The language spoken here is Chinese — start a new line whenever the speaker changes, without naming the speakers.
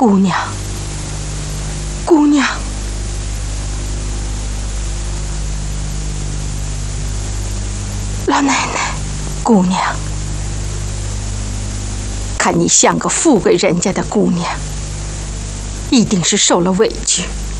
姑娘，姑娘，老奶奶，姑娘，看你像个富贵人家的姑娘，一定是受了委屈。